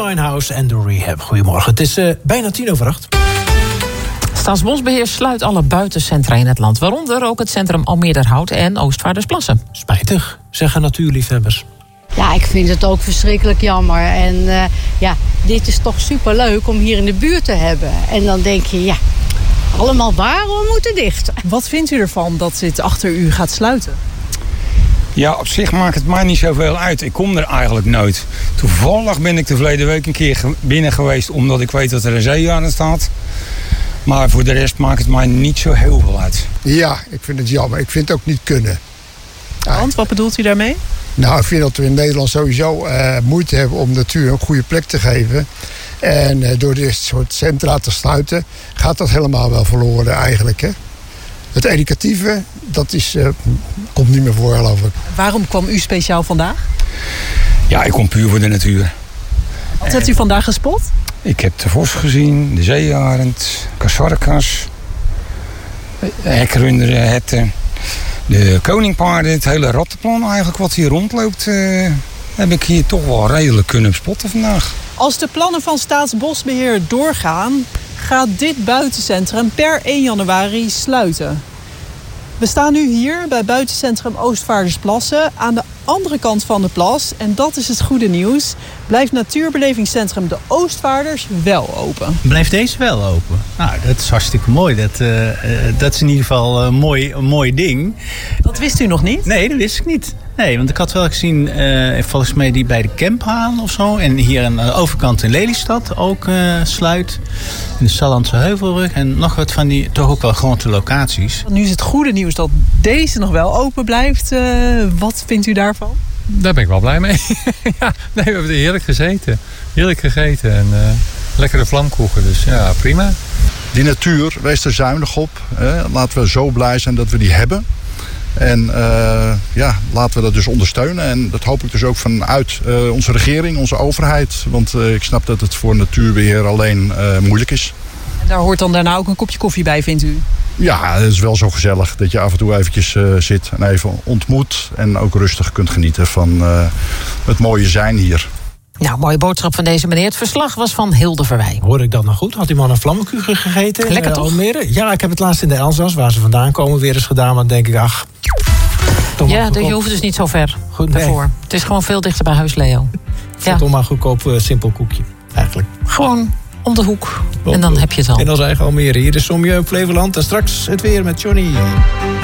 Winehouse en The Rehab. Goedemorgen, het is bijna 7:50. Staatsbosbeheer sluit alle buitencentra in het land, waaronder ook het centrum Almeerderhout en Oostvaardersplassen. Spijtig, zeggen natuurliefhebbers. Ja, ik vind het ook verschrikkelijk jammer. En dit is toch superleuk om hier in de buurt te hebben. En dan denk je, allemaal waarom moeten dicht? Wat vindt u ervan dat dit achter u gaat sluiten? Ja, op zich maakt het mij niet zoveel uit. Ik kom er eigenlijk nooit. Toevallig ben ik de verleden week een keer binnen geweest, omdat ik weet dat er een zeearend staat. Maar voor de rest maakt het mij niet zo heel veel uit. Ja, ik vind het jammer. Ik vind het ook niet kunnen. Want, wat bedoelt u daarmee? Nou, ik vind dat we in Nederland sowieso moeite hebben om natuur een goede plek te geven. En door dit soort centra te sluiten, gaat dat helemaal wel verloren eigenlijk. Hè? Het educatieve, dat komt niet meer voor, geloof ik. Waarom kwam u speciaal vandaag? Ja, ik kom puur voor de natuur. Wat hebt u vandaag gespot? Ik heb de vos gezien, de zeearend, kasarkas, hekrunderen, herten, de koningpaarden, het hele rattenplan eigenlijk wat hier rondloopt, heb ik hier toch wel redelijk kunnen spotten vandaag. Als de plannen van Staatsbosbeheer doorgaan, gaat dit buitencentrum per 1 januari sluiten. We staan nu hier bij buitencentrum Oostvaardersplassen. Aan de andere kant van de plas, en dat is het goede nieuws, blijft natuurbelevingscentrum de Oostvaarders wel open. Blijft deze wel open? Nou, dat is hartstikke mooi. Dat is in ieder geval een mooi ding. Dat wist u nog niet? Nee, dat wist ik niet. Nee, want ik had wel gezien, volgens mij die bij de Kemphaan of zo. En hier aan de overkant in Lelystad ook sluit. In de Sallandse Heuvelrug. En nog wat van die toch ook wel grote locaties. Nu is het goede nieuws dat deze nog wel open blijft. Wat vindt u daarvan? Daar ben ik wel blij mee. Ja, nee, we hebben er heerlijk gezeten. Heerlijk gegeten en lekkere vlamkoeken. Dus ja, prima. Die natuur, wees er zuinig op. Laten we zo blij zijn dat we die hebben. En laten we dat dus ondersteunen. En dat hoop ik dus ook vanuit onze regering, onze overheid. Want ik snap dat het voor natuurbeheer alleen moeilijk is. En daar hoort dan daarna ook een kopje koffie bij, vindt u? Ja, het is wel zo gezellig dat je af en toe eventjes zit en even ontmoet. En ook rustig kunt genieten van het mooie zijn hier. Nou, mooie boodschap van deze meneer. Het verslag was van Hilde Verwij. Hoor ik dat nou goed? Had die man een vlammenkuchen gegeten? Lekker toch? Almere? Ja, ik heb het laatst in de Elzas, waar ze vandaan komen, weer eens gedaan. Maar dan denk ik, je hoeft dus niet zo ver daarvoor. Nee. Het is gewoon veel dichter bij huis, Leo. Toch maar goedkoop, simpel koekje, eigenlijk. Gewoon om de hoek. En dan heb je het al. En dan eigen Almere. Hier is Sommieu, Flevoland. En straks het weer met Johnny.